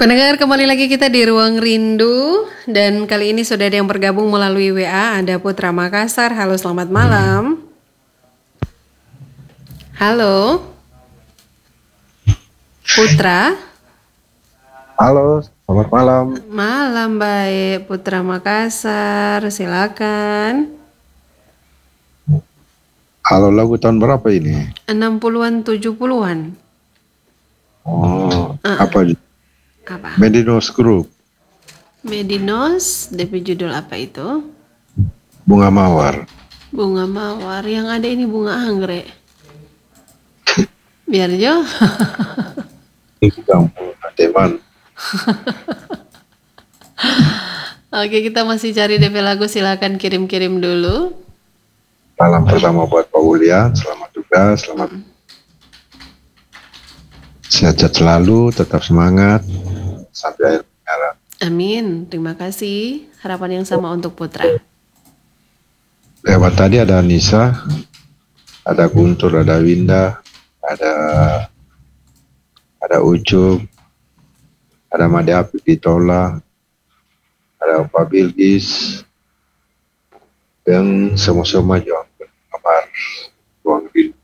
Pendengar, kembali lagi kita di Ruang Rindu. Dan kali ini sudah ada yang bergabung melalui WA. Ada Putra Makassar. Halo, selamat malam. Halo, Putra. Halo, selamat malam. Malam baik, Putra Makassar. Silakan. Halo, lagu tahun berapa ini? 60-an, 70-an. Oh, Ah, apa? apa? Medinos Group, Medinos, DP judul apa itu? Bunga Mawar. Bunga mawar. Yang ada ini bunga anggrek. Biar Jo. Ini kampung Teman. Oke, kita masih cari DP lagu. Silakan kirim-kirim dulu. Salam pertama buat Pak Wulian, selamat tugas, selamat sehat-sehat selalu, tetap semangat sampai akhir penjara. Amin. Terima kasih. Harapan yang sama untuk Putra. Lewat tadi ada Nisa, ada Guntur, ada Winda, ada Ucup, ada Made Api Ditola, ada Pak Bilgis, dan semua-semua juga kamar ruang rindu.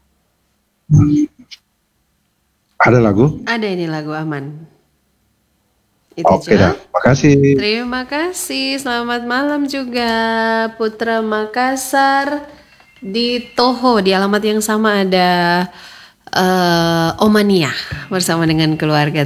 Ada lagu? Ada ini lagu aman. Itu Oke Jo. dah, makasih. Terima kasih. Selamat malam juga Putra Makassar di Toho. Di alamat yang sama ada Omania bersama dengan keluarga.